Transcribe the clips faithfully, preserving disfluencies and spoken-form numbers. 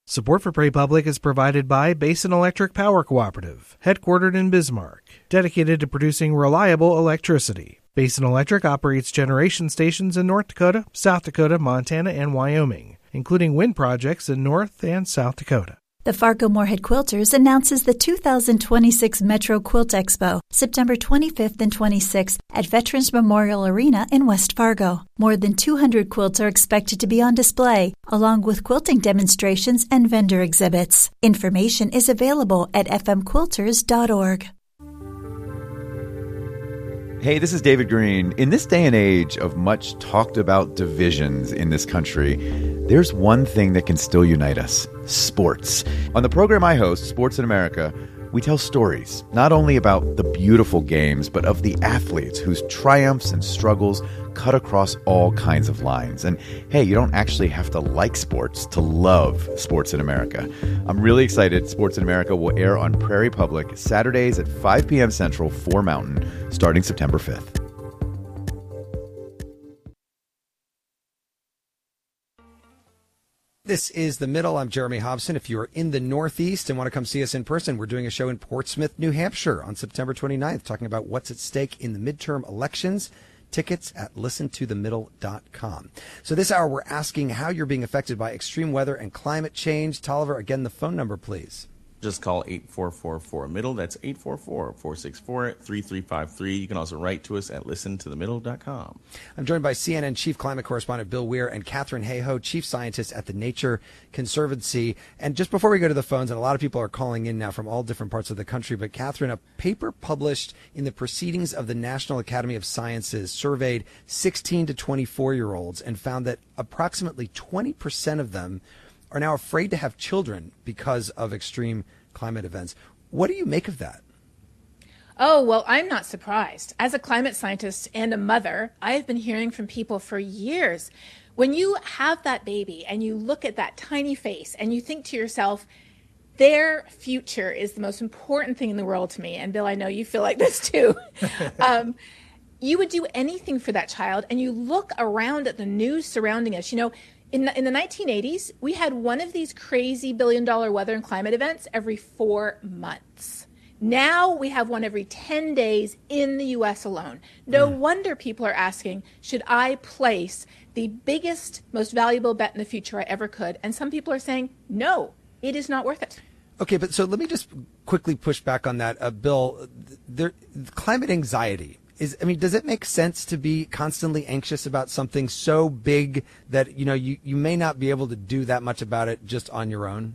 Support for Prairie Public is provided by Basin Electric Power Cooperative, headquartered in Bismarck, dedicated to producing reliable electricity. Basin Electric operates generation stations in North Dakota, South Dakota, Montana, and Wyoming, including wind projects in North and South Dakota. The Fargo-Moorhead Quilters announces the two thousand twenty-six Metro Quilt Expo, September twenty-fifth and twenty-sixth at Veterans Memorial Arena in West Fargo. More than two hundred quilts are expected to be on display, along with quilting demonstrations and vendor exhibits. Information is available at f m quilters dot org. Hey, this is David Green. In this day and age of much talked about divisions in this country, there's one thing that can still unite us: sports. On the program I host, Sports in America, we tell stories not only about the beautiful games, but of the athletes whose triumphs and struggles cut across all kinds of lines. And hey, you don't actually have to like sports to love Sports in America. I'm really excited. Sports in America will air on Prairie Public Saturdays at five p.m. Central, four Mountain, starting September fifth. This is The Middle. I'm Jeremy Hobson. If you're in the Northeast and want to come see us in person, we're doing a show in Portsmouth, New Hampshire on September twenty-ninth, talking about what's at stake in the midterm elections. Tickets at listen to the middle dot com. So this hour, we're asking how you're being affected by extreme weather and climate change. Tolliver, again, the phone number, please. Just call eight four four four middle. That's eight four four, four six four, three three five three. You can also write to us at listen to the middle dot com. I'm joined by C N N Chief Climate Correspondent Bill Weir and Katharine Hayhoe, Chief Scientist at the Nature Conservancy. And just before we go to the phones, and a lot of people are calling in now from all different parts of the country, but Katharine, a paper published in the Proceedings of the National Academy of Sciences surveyed sixteen to twenty-four-year-olds and found that approximately twenty percent of them are now afraid to have children because of extreme climate events. What do you make of that? Oh, well, I'm not surprised. As a climate scientist and a mother, I have been hearing from people for years. When you have that baby and you look at that tiny face and you think to yourself, their future is the most important thing in the world to me. And Bill, I know you feel like this too. um, you would do anything for that child. And you look around at the news surrounding us. You know, In the, in the nineteen eighties, we had one of these crazy billion-dollar weather and climate events every four months. Now we have one every ten days in the U S alone. No mm. wonder people are asking, should I place the biggest, most valuable bet in the future I ever could? And some people are saying, no, it is not worth it. Okay, but so let me just quickly push back on that. Uh, Bill, there, climate anxiety. Is, I mean, does it make sense to be constantly anxious about something so big that, you know, you, you may not be able to do that much about it just on your own?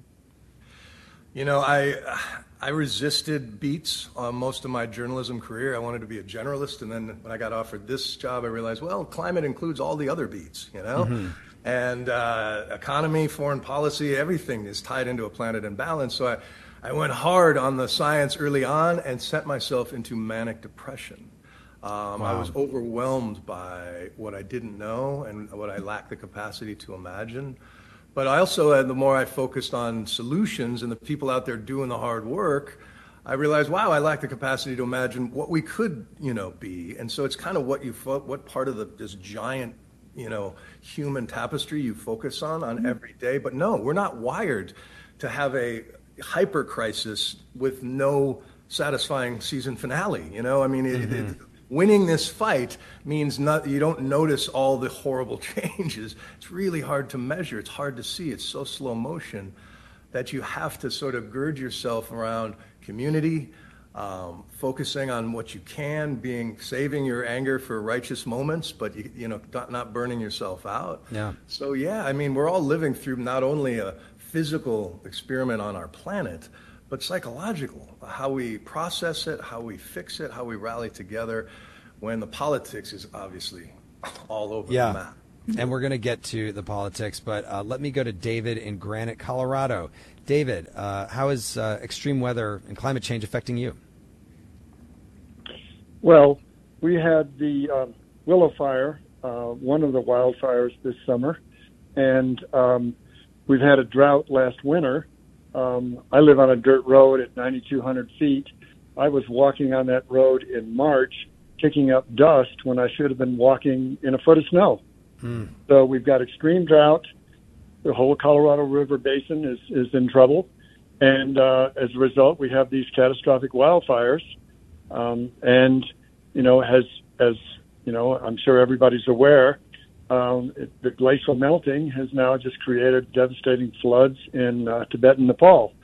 You know, I I resisted beats on most of my journalism career. I wanted to be a generalist, and then when I got offered this job, I realized, well, climate includes all the other beats, you know? Mm-hmm. And uh, economy, foreign policy, everything is tied into a planet in balance. So I, I went hard on the science early on and sent myself into manic depression. Um, wow. I was overwhelmed by what I didn't know and what I lacked the capacity to imagine. But I also, uh, the more I focused on solutions and the people out there doing the hard work, I realized, wow, I lack the capacity to imagine what we could, you know, be. And so it's kind of what you, fo- what part of the, this giant, you know, human tapestry you focus on on mm-hmm. every day. But no, we're not wired to have a hyper crisis with no satisfying season finale. You know, I mean, it, mm-hmm. it, winning this fight means not, you don't notice all the horrible changes. It's really hard to measure. It's hard to see. It's so slow motion that you have to sort of gird yourself around community, um, focusing on what you can, being saving your anger for righteous moments, but you, you know, not, not burning yourself out. Yeah. So yeah, I mean, we're all living through not only a physical experiment on our planet, but psychological, how we process it, how we fix it, how we rally together when the politics is obviously all over yeah. the map. And we're going to get to the politics, but uh, let me go to David in Granite, Colorado. David, uh, how is uh, extreme weather and climate change affecting you? Well, we had the um, Willow Fire, uh, one of the wildfires this summer, and um, we've had a drought last winter. Um, I live on a dirt road at ninety-two hundred feet. I was walking on that road in March, kicking up dust when I should have been walking in a foot of snow. Hmm. So we've got extreme drought. the whole Colorado River Basin is, is in trouble. And uh, as a result, we have these catastrophic wildfires. Um, and, you know, as, as, you know, I'm sure everybody's aware, um, it, the glacial melting has now just created devastating floods in uh, Tibet and Nepal.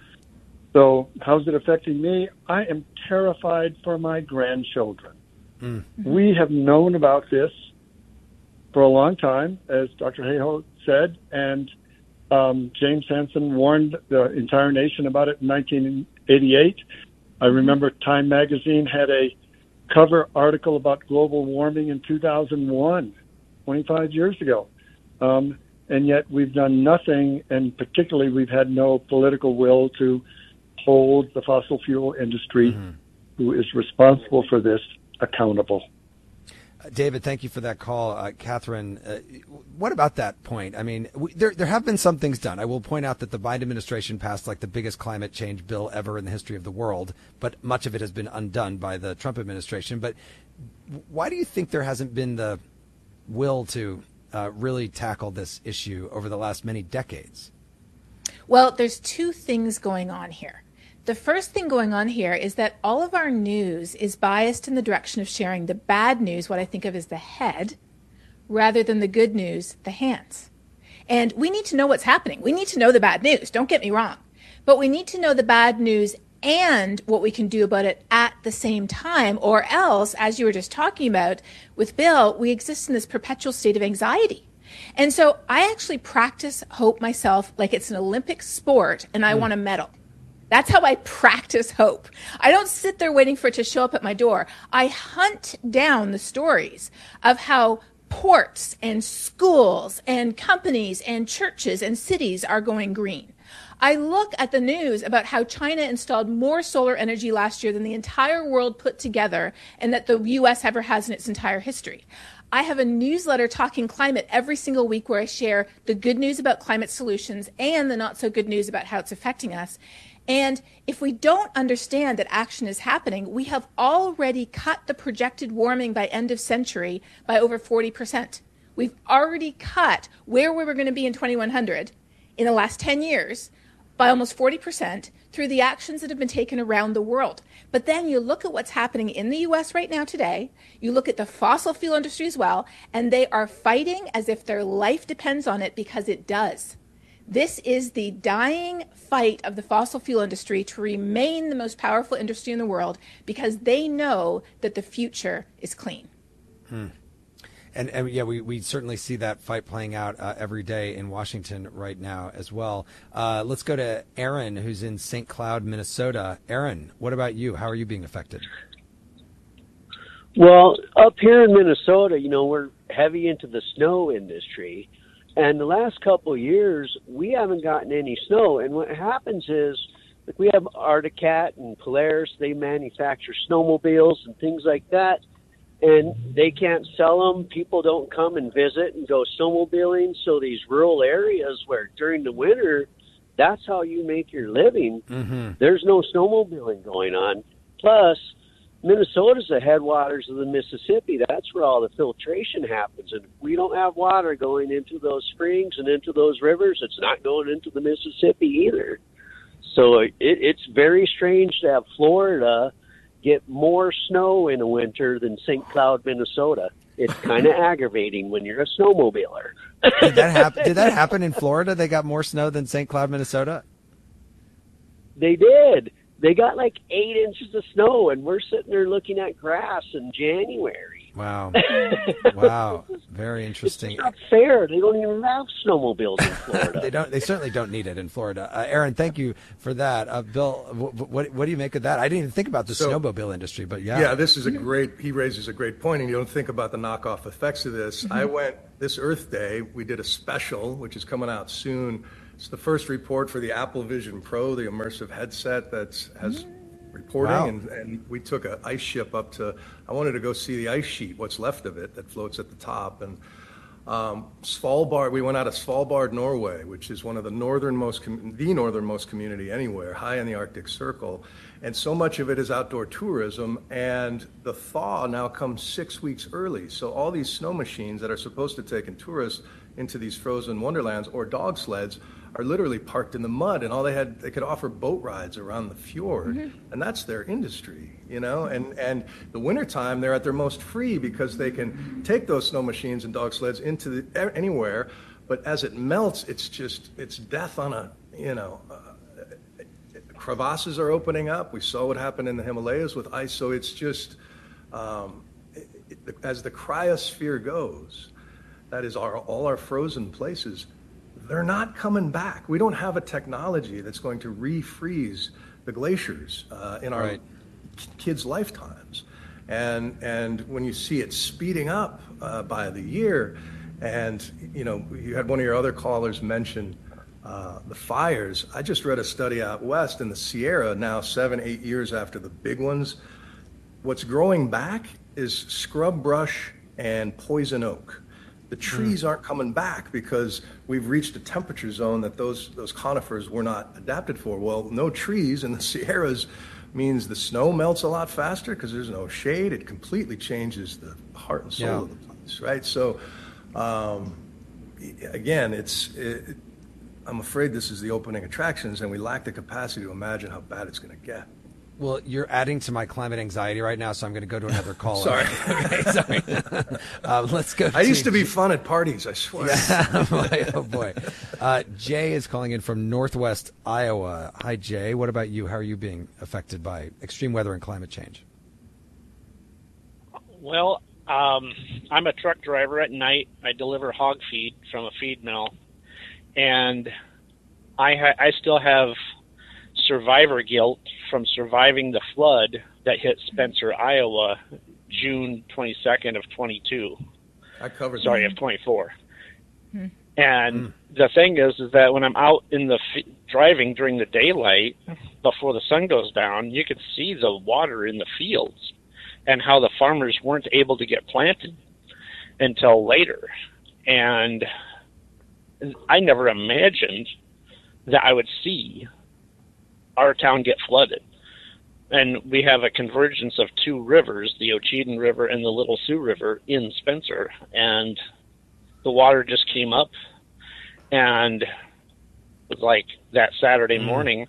So how's it affecting me? I am terrified for my grandchildren. Mm. We have known about this for a long time, as Doctor Hayhoe said, and um, James Hansen warned the entire nation about it in nineteen eighty-eight. I remember Time magazine had a cover article about global warming in two thousand one, twenty-five years ago. Um, and yet we've done nothing, and particularly we've had no political will to hold the fossil fuel industry, mm-hmm. who is responsible for this, accountable. Uh, David, thank you for that call. Uh, Catherine, uh, what about that point? I mean, we, there there have been some things done. I will point out that the Biden administration passed like the biggest climate change bill ever in the history of the world, but much of it has been undone by the Trump administration. But why do you think there hasn't been the will to uh, really tackle this issue over the last many decades? Well, there's two things going on here. The first thing going on here is that all of our news is biased in the direction of sharing the bad news, what I think of as the head, rather than the good news, the hands. And we need to know what's happening. We need to know the bad news. Don't get me wrong. But we need to know the bad news and what we can do about it at the same time, or else, as you were just talking about with Bill, we exist in this perpetual state of anxiety. And so I actually practice hope myself like it's an Olympic sport and I mm. want a medal. That's how I practice hope. I don't sit there waiting for it to show up at my door. I hunt down the stories of how ports and schools and companies and churches and cities are going green. I look at the news about how China installed more solar energy last year than the entire world put together and that the U S ever has in its entire history. I have a newsletter talking climate every single week where I share the good news about climate solutions and the not so good news about how it's affecting us. And if we don't understand that action is happening, we have already cut the projected warming by end of century by over forty percent. We've already cut where we were going to be in twenty-one hundred in the last ten years by almost forty percent through the actions that have been taken around the world. But then you look at what's happening in the U S right now today, you look at the fossil fuel industry as well, and they are fighting as if their life depends on it, because it does. This is the dying fight of the fossil fuel industry to remain the most powerful industry in the world, because they know that the future is clean. Hmm. And, and yeah, we, we certainly see that fight playing out uh, every day in Washington right now as well. Uh, let's go to Aaron, who's in Saint Cloud, Minnesota. Aaron, what about you? How are you being affected? Well, up here in Minnesota, you know, we're heavy into the snow industry. And the last couple of years, we haven't gotten any snow. And what happens is, like, we have Arctic Cat and Polaris. They manufacture snowmobiles and things like that. And they can't sell them. People don't come and visit and go snowmobiling. So these rural areas where during the winter, that's how you make your living. Mm-hmm. There's no snowmobiling going on. Plus, Minnesota's the headwaters of the Mississippi. That's where all the filtration happens. And if we don't have water going into those springs and into those rivers, it's not going into the Mississippi either. So it, it's very strange to have Florida get more snow in the winter than Saint Cloud, Minnesota. It's kind of aggravating when you're a snowmobiler. Did that happen? Did that happen in Florida? They got more snow than Saint Cloud, Minnesota? They did. They got like eight inches of snow, and we're sitting there looking at grass in January. Wow. Wow. Very interesting. It's not fair. They don't even have snowmobiles in Florida. they don't. They certainly don't need it in Florida. Uh, Aaron, thank you for that. Uh, Bill, w- what what do you make of that? I didn't even think about the so, snowmobile industry, but yeah. Yeah, this is a great, he raises a great point, and you don't think about the knockoff effects of this. Mm-hmm. I went, this Earth Day, we did a special, which is coming out soon. It's the first report for the Apple Vision Pro, the immersive headset that has reporting, wow. and, and we took an ice ship up to, I wanted to go see the ice sheet, what's left of it that floats at the top. And um, Svalbard, we went out of Svalbard, Norway, which is one of the northernmost, com- the northernmost community anywhere, high in the Arctic Circle. And so much of it is outdoor tourism, and the thaw now comes six weeks early. So all these snow machines that are supposed to take in tourists, into these frozen wonderlands or dog sleds are literally parked in the mud, and all they had, they could offer boat rides around the fjord, mm-hmm. and that's their industry, you know. And and the wintertime, they're at their most free because they can take those snow machines and dog sleds into the, anywhere. But as it melts, it's just it's death on a you know. Uh, crevasses are opening up. We saw what happened in the Himalayas with ice. So it's just um, it, it, as the cryosphere goes, that is our all our frozen places. They're not coming back. We don't have a technology that's going to refreeze the glaciers uh, in our right. kids' lifetimes. And and when you see it speeding up uh, by the year, and you know, you had one of your other callers mention uh, the fires. I just read a study out west in the Sierra now, seven, eight years after the big ones. What's growing back is scrub brush and poison oak. The trees aren't coming back because we've reached a temperature zone that those those conifers were not adapted for. Well, no trees in the Sierras means the snow melts a lot faster because there's no shade. It completely changes the heart and soul yeah. of the place, right? So, um, again, it's it, I'm afraid this is the opening attractions, and we lack the capacity to imagine how bad it's going to get. Well, you're adding to my climate anxiety right now, so I'm going to go to another caller. Sorry. Okay, sorry. um, let's go. I to used to be fun at parties, I swear. Yeah, boy, oh, boy. Uh, Jay is calling in from Northwest Iowa. Hi, Jay. What about you? How are you being affected by extreme weather and climate change? Well, um, I'm a truck driver at night. I deliver hog feed from a feed mill, and I, ha- I still have survivor guilt from surviving the flood that hit Spencer, Iowa, June twenty-second of twenty-two. I covered Sorry, that. of twenty-four. Hmm. And Mm. the thing is, is that when I'm out in the f- driving during the daylight, before the sun goes down, you can see the water in the fields and how the farmers weren't able to get planted until later. And I never imagined that I would see our town get flooded. And we have a convergence of two rivers, the Ocheyedan River and the Little Sioux River in Spencer. And the water just came up, and it was like that Saturday mm. morning,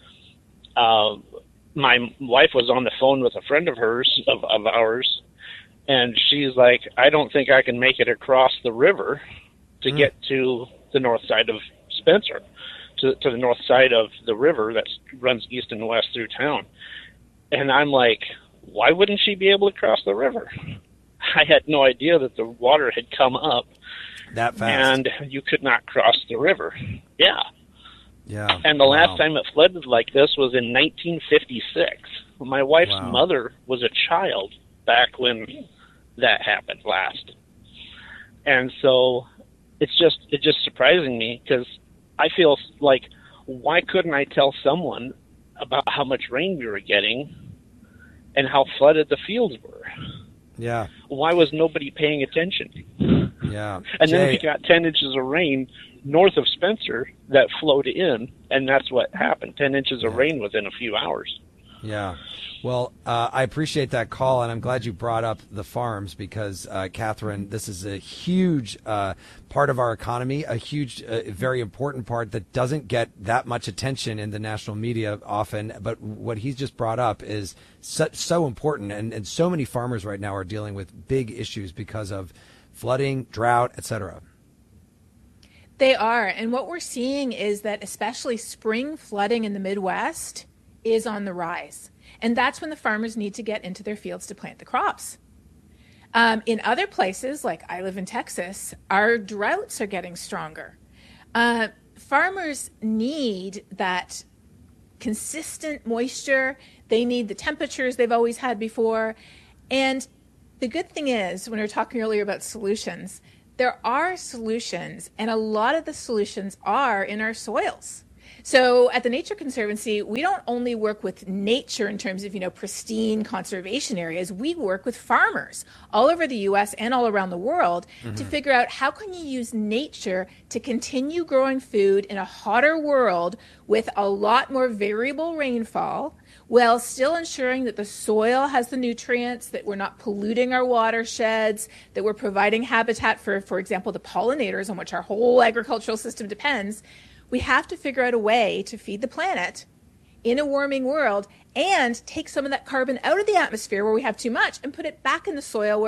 uh, my wife was on the phone with a friend of hers, of, of ours, and she's like, I don't think I can make it across the river to mm. get to the north side of Spencer. To, to the north side of the river that runs east and west through town. And I'm like, why wouldn't she be able to cross the river? I had no idea that the water had come up that fast, and you could not cross the river. Yeah. Yeah. And the wow. last time it flooded like this was in nineteen fifty-six. My wife's wow. mother was a child back when that happened last. And so it's just, it's just surprising me because I feel like, why couldn't I tell someone about how much rain we were getting and how flooded the fields were? Yeah. Why was nobody paying attention? Yeah. And Jay, then we got ten inches of rain north of Spencer that flowed in, and that's what happened. ten inches of yeah. rain within a few hours. Yeah. Well, uh, I appreciate that call, and I'm glad you brought up the farms because, uh, Catherine, this is a huge uh, part of our economy, a huge, uh, very important part that doesn't get that much attention in the national media often. But what he's just brought up is so, so important, and, and so many farmers right now are dealing with big issues because of flooding, drought, et cetera. They are. And what we're seeing is that especially spring flooding in the Midwest is on the rise. And that's when the farmers need to get into their fields to plant the crops. Um, in other places, like I live in Texas, our droughts are getting stronger. Uh, farmers need that consistent moisture. They need the temperatures they've always had before. And the good thing is, when we were talking earlier about solutions, there are solutions, and a lot of the solutions are in our soils. So at the Nature Conservancy, we don't only work with nature in terms of, you know, pristine conservation areas. We work with farmers all over the U S and all around the world mm-hmm. to figure out how can you use nature to continue growing food in a hotter world with a lot more variable rainfall, while still ensuring that the soil has the nutrients, that we're not polluting our watersheds, that we're providing habitat for, for example, the pollinators on which our whole agricultural system depends. We have to figure out a way to feed the planet in a warming world and take some of that carbon out of the atmosphere where we have too much and put it back in the soil where